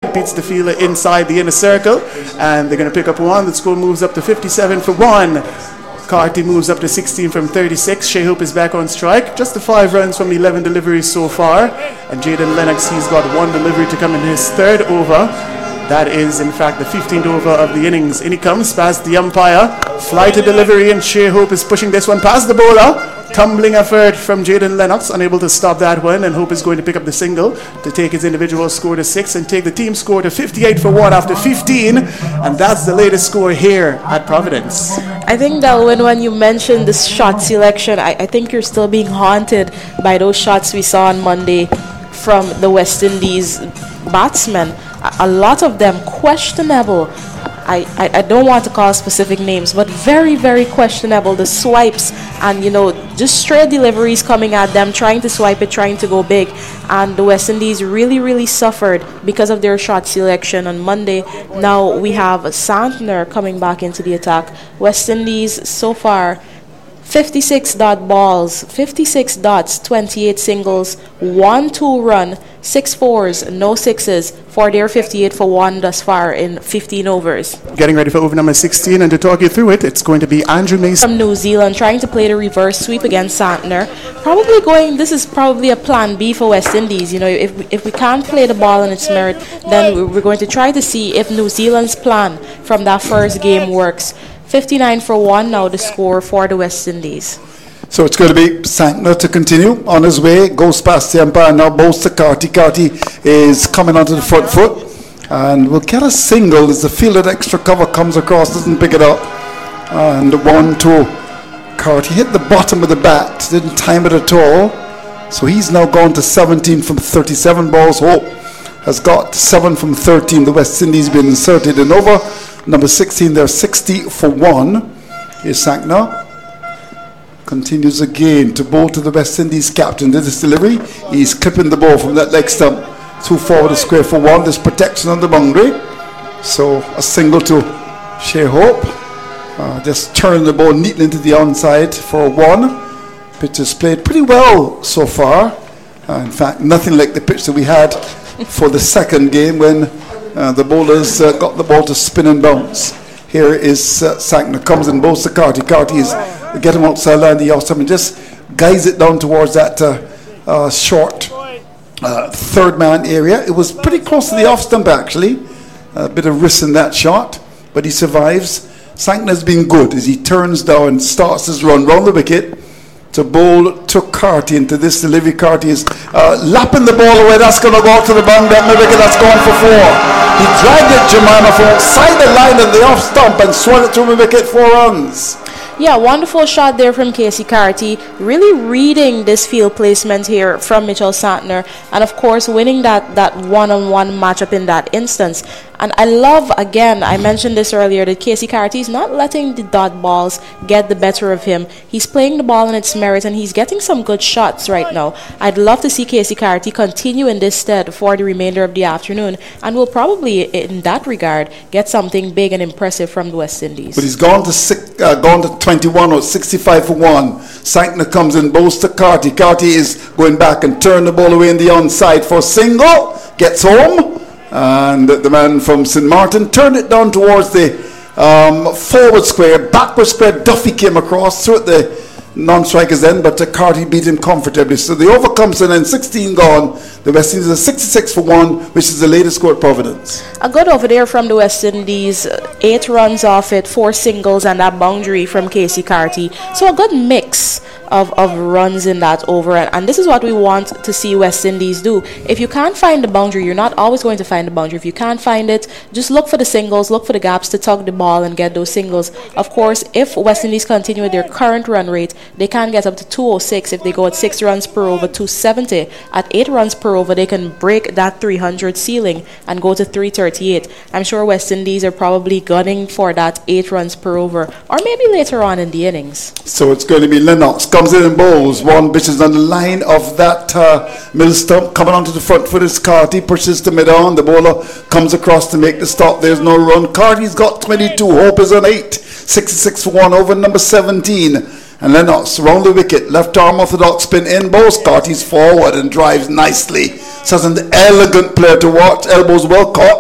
Beats the fielder inside the inner circle, and they're going to pick up one. The score moves up to 57 for one. Carty moves up to 16 from 36. Shea Hope is back on strike. Just the 5 runs from 11 deliveries so far. And Jaden Lennox, he's got 1 delivery to come in his 3rd over. That is, in fact, the 15th over of the innings. In he comes past the umpire. Fly to delivery, and Shea Hope is pushing this one past the bowler. Tumbling effort from Jaden Lennox, unable to stop that one, and Hope is going to pick up the single to take his individual score to 6 and take the team score to 58 for 1 after 15, and that's the latest score here at Providence. I think, Delwyn, when you mentioned this shot selection, I think you're still being haunted by those shots we saw on Monday from the West Indies batsmen. A lot of them questionable. I don't want to call specific names, but very, very questionable. The swipes and, just straight deliveries coming at them, trying to swipe it, trying to go big. And the West Indies really, really suffered because of their shot selection on Monday. Now we have Santner coming back into the attack. West Indies so far, 56 dot balls, 56 dots, 28 singles, 1 2-run, 6 4s, no 6s for their 58 for 1 thus far in 15 overs. Getting ready for over number 16, and to talk you through it, it's going to be Andrew Mason from New Zealand trying to play the reverse sweep against Santner. This is probably a plan B for West Indies. If we can't play the ball in its merit, then we're going to try to see if New Zealand's plan from that first game works. 59 for 1 now the score for the West Indies. So it's going to be Santner to continue on his way, goes past the umpire, now bowls to Carty. Carty is coming onto the front foot and will get a single as the fielded extra cover comes across, doesn't pick it up. And 1-2. Carty hit the bottom of the bat, didn't time it at all. So he's now gone to 17 from 37 balls. Hope has got 7 from 13. The West Indies been inserted in over. Number 16 there, 60 for 1 is Santner. Continues again to bowl to the West Indies captain. This delivery, he's clipping the ball from that leg stump to forward a square for 1. There's protection on the boundary. So a single to Shea Hope. Just turning the ball neatly into the onside for 1. Pitch has played pretty well so far. In fact, nothing like the pitch that we had for the second game when the bowlers got the ball to spin and bounce. Here is Santner, comes and bowls to Carty. Carty is getting outside line the off stump and just guides it down towards that short third man area. It was pretty close to the off stump actually. A bit of risk in that shot, but he survives. Santner's been good as he turns down and starts his run round the wicket to bowl to Carty into this delivery. Carty is lapping the ball away. That's going to go out to the boundary. That's gone for 4. He dragged it, Jemima, from outside the line of the off stump and swung it to the wicket, 4 runs. Yeah, wonderful shot there from Casey Carty. Really reading this field placement here from Mitchell Santner. And of course, winning that one-on-one matchup in that instance. And I love, again, I mentioned this earlier, that Casey Carty is not letting the dot balls get the better of him. He's playing the ball in its merit, and he's getting some good shots right now. I'd love to see Casey Carty continue in this stead for the remainder of the afternoon, and we'll probably, in that regard, get something big and impressive from the West Indies. But he's gone to 21 or 65 for 1. Santner comes in, bowls to Carty. Carty is going back and turn the ball away in the onside for a single. Gets home. And the man from St. Martin turned it down towards the forward square. Backward square, Duffy came across, threw it the non-strikers then, but Carty beat him comfortably. So the over comes in and 16 gone. The West Indies are 66 for 1, which is the latest score at Providence. A good over there from the West Indies. 8 runs off it, 4 singles, and that boundary from Casey Carty. So a good mix of runs in that over, and this is what we want to see West Indies do. If you can't find the boundary, you're not always going to find the boundary. If you can't find it, just look for the singles, look for the gaps to tug the ball and get those singles. Of course, if West Indies continue with their current run rate, they can get up to 206 if they go at 6 runs per over, 270. At 8 runs per over, they can break that 300 ceiling and go to 338. I'm sure West Indies are probably gunning for that 8 runs per over, or maybe later on in the innings. So it's going to be Lennox comes in and bowls. 1 pitches on the line of that middle stump, coming onto the front foot is Carty, pushes to mid-on. The bowler comes across to make the stop. There's no run. Carty's got 22. Hope is on 8. 66 for 1 over number 17. And Lennox round the wicket, left arm orthodox spin in, bowls Carty's forward and drives nicely. Such an elegant player to watch, elbows well caught.